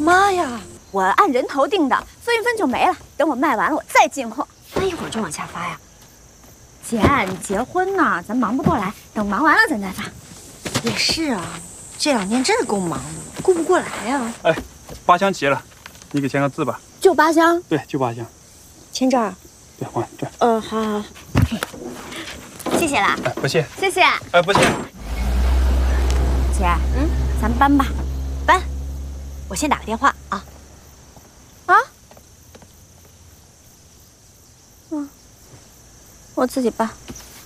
妈呀！ 我按人头定的，分一分就没了。等我卖完了，我再进货。 那一会儿就往下发呀？ 姐，你结婚呢，咱忙不过来，等忙完了咱再发。 也是啊，这2天真是够忙的，顾不过来呀。 哎，8箱结了，你给签个字吧。 就8箱？ 对，就8箱。 签这儿？ 对，换这。 好。 谢谢啦。 哎，不谢。 谢谢。 哎，不谢。 姐，咱搬吧。 搬。我先打个电话啊。 我自己搬。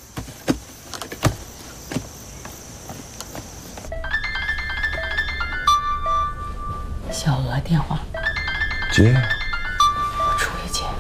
小娥电话， 接。 我出去接。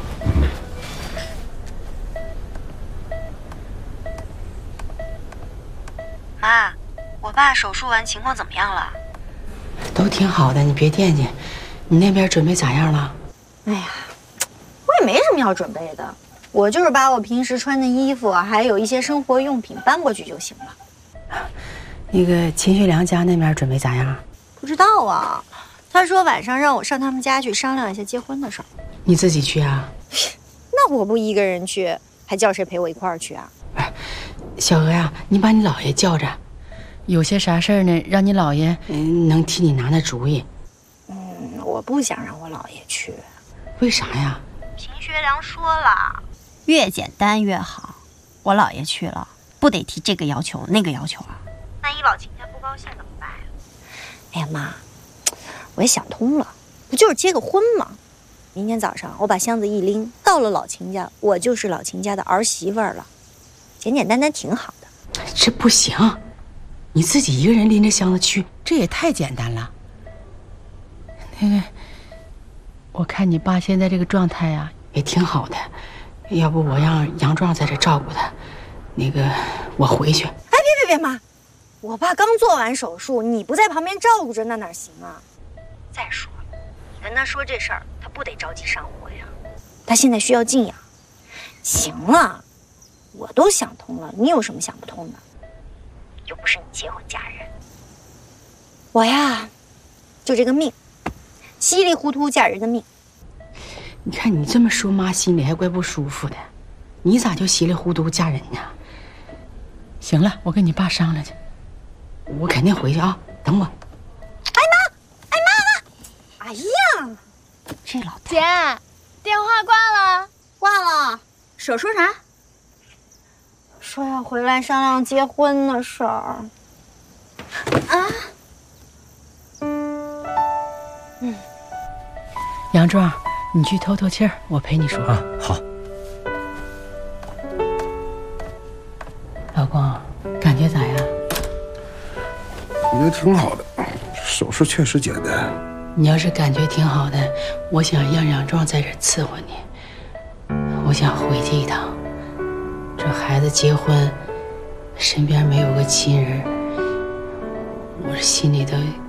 妈，我爸手术完情况怎么样了？ 都挺好的，你别惦记。你那边准备咋样了？ 哎呀，我也没什么要准备的，我就是把我平时穿的衣服还有一些生活用品搬过去就行了。 那个秦学良家那边准备咋样？ 不知道啊，他说晚上让我上他们家去商量一下结婚的事儿。 你自己去啊？ 那我不一个人去，还叫谁陪我一块儿去啊？ 哎，小娥呀，你把你姥爷叫着，有些啥事儿呢，让你姥爷能替你拿拿主意。 我不想让我姥爷去。 为啥呀？ 秦学良说了，越简单越好。我姥爷去了，不得提这个要求那个要求啊。万一老秦家不高兴怎么办呀？哎呀妈，我也想通了，不就是结个婚吗？明天早上我把箱子一拎，到了老秦家，我就是老秦家的儿媳妇儿了，简简单单挺好的。 这不行，你自己一个人拎着箱子去，这也太简单了。那个，我看你爸现在这个状态呀，也挺好的，要不我让杨壮在这照顾他。那个，我回去。 哎，别妈，我爸刚做完手术，你不在旁边照顾着，那哪行啊？再说了，你跟他说这事儿，他不得着急上火呀？他现在需要静养。行了，我都想通了，你有什么想不通的？又不是你结婚嫁人。我呀，就这个命，稀里糊涂嫁人的命。 你看你这么说，妈心里还怪不舒服的。你咋就稀里糊涂嫁人呢？行了，我跟你爸商量去，我肯定回去啊，等我。 哎呀， 这老姐，电话挂了。 挂了， 手说啥？ 说要回来商量结婚的事儿。 杨壮，你去透透气儿，我陪你说。 啊，好。 老公，感觉咋样？ 我觉得挺好的，手术确实简单。 你要是感觉挺好的，我想让杨壮在这伺候你。我想回去一趟，这孩子结婚，身边没有个亲人，我这心里头